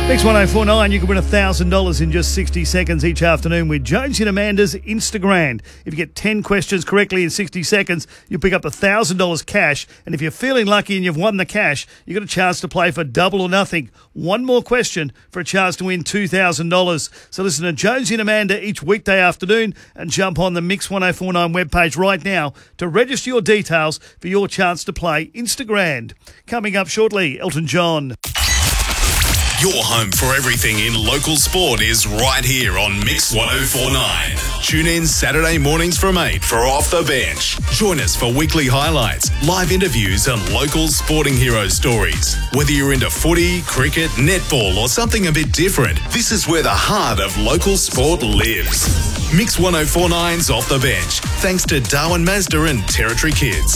Mix 1049, you can win $1,000 in just 60 seconds each afternoon with Jonesy and Amanda's Instagram. If you get 10 questions correctly in 60 seconds, you'll pick up $1,000 cash. And if you're feeling lucky and you've won the cash, you've got a chance to play for double or nothing. One more question for a chance to win $2,000. So listen to Jonesy and Amanda each weekday afternoon and jump on the Mix 1049 webpage right now to register your details for your chance to play Instagram. Coming up shortly, Elton John. Your home for everything in local sport is right here on Mix 1049. Tune in Saturday mornings from 8 for Off the Bench. Join us for weekly highlights, live interviews and local sporting hero stories. Whether you're into footy, cricket, netball or something a bit different, this is where the heart of local sport lives. Mix 1049's Off the Bench, thanks to Darwin Mazda and Territory Kids.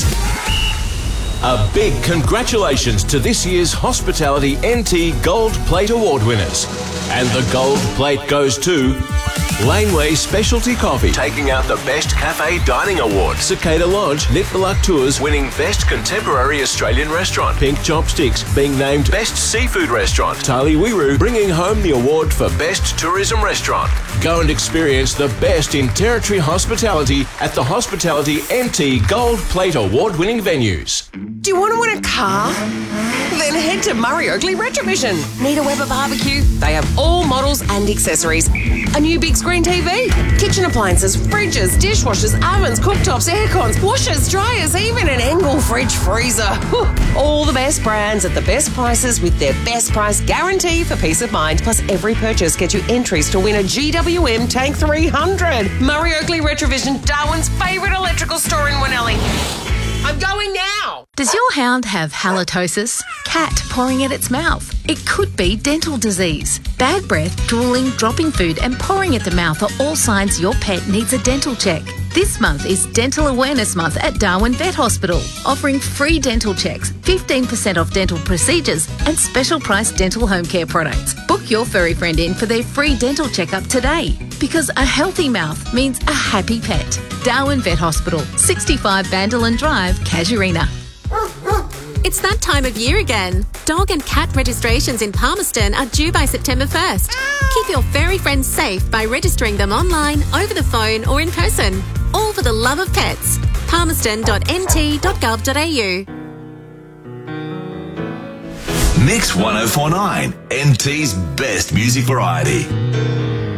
A big congratulations to this year's Hospitality NT Gold Plate Award winners. And the Gold Plate goes to Laneway Specialty Coffee, taking out the Best Cafe Dining Award. Cicada Lodge, Nitbaluk Tours, winning Best Contemporary Australian Restaurant. Pink Chopsticks, being named Best Seafood Restaurant. Tali Wiru, bringing home the award for Best Tourism Restaurant. Go and experience the best in Territory hospitality at the Hospitality NT Gold Plate Award-winning venues. Do you want to win a car? Then head to Murray Oakley Retrovision. Need a Weber barbecue? They have all models and accessories. A new big screen TV, kitchen appliances, fridges, dishwashers, ovens, cooktops, aircons, washers, dryers, even an Engel fridge freezer. Whew. All the best brands at the best prices with their best price guarantee for peace of mind. Plus, every purchase gets you entries to win a GWM Tank 300. Murray Oakley Retrovision, Darwin's favourite electrical store in Winnelly. I'm going now. Does your hound have halitosis? Cat pouring at its mouth? It could be dental disease. Bad breath, drooling, dropping food and pouring at the mouth are all signs your pet needs a dental check. This month is Dental Awareness Month at Darwin Vet Hospital, offering free dental checks, 15% off dental procedures and special price dental home care products. Book your furry friend in for their free dental checkup today, because a healthy mouth means a happy pet. Darwin Vet Hospital, 65 Vanderland Drive, Casuarina. It's that time of year again. Dog and cat registrations in Palmerston are due by September 1st. Keep your furry friends safe by registering them online, over the phone or in person. All for the love of pets. palmerston.nt.gov.au. Mix 1049, NT's best music variety.